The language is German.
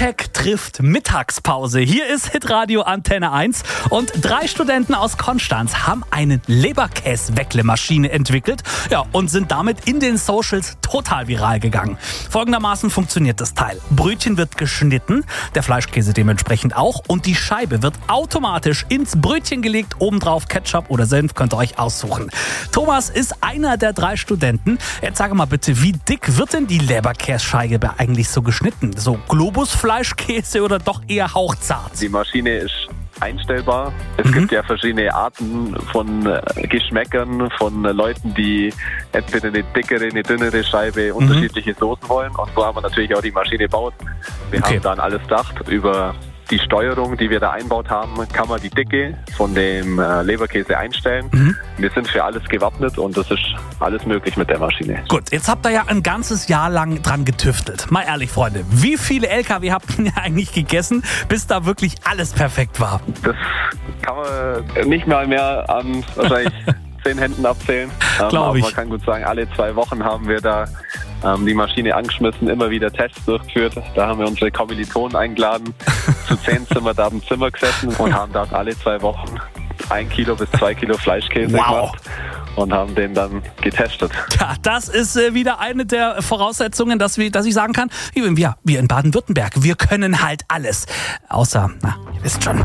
Hashtag trifft Mittagspause. Hier ist Hitradio Antenne 1 und 3 Studenten aus Konstanz haben eine Leberkäse-Weckle-Maschine entwickelt, ja, und sind damit in den Socials total viral gegangen. Folgendermaßen funktioniert das Teil. Brötchen wird geschnitten, der Fleischkäse dementsprechend auch, und die Scheibe wird automatisch ins Brötchen gelegt, obendrauf Ketchup oder Senf, könnt ihr euch aussuchen. Thomas ist einer der 3 Studenten. Jetzt sage mal bitte, wie dick wird denn die Leberkässcheibe eigentlich so geschnitten? So Globus-Fleischkäse oder doch eher hauchzart? Die Maschine ist einstellbar. Es gibt ja verschiedene Arten von Geschmäckern, von Leuten, die entweder eine dickere, eine dünnere Scheibe, unterschiedliche Soßen wollen. Und so haben wir natürlich auch die Maschine gebaut. Wir haben dann alles gedacht. Über die Steuerung, die wir da einbaut haben, kann man die Dicke von dem Leberkäse einstellen. Wir sind für alles gewappnet und das ist alles möglich mit der Maschine. Gut, jetzt habt ihr ja ein ganzes Jahr lang dran getüftelt. Mal ehrlich, Freunde, wie viele LKW habt ihr eigentlich gegessen, bis da wirklich alles perfekt war? Das kann man nicht mal mehr an wahrscheinlich 10 Händen abzählen. Glaube ich. Man kann gut sagen, alle 2 Wochen haben wir da die Maschine angeschmissen, immer wieder Tests durchgeführt. Da haben wir unsere Kommilitonen eingeladen. Zu 10 sind wir da im Zimmer gesessen und haben dort alle 2 Wochen 1 Kilo bis 2 Kilo Fleischkäse gemacht und haben den dann getestet. Ja, das ist wieder eine der Voraussetzungen, dass ich sagen kann, wir in Baden-Württemberg, wir können halt alles. Außer, ihr wisst schon.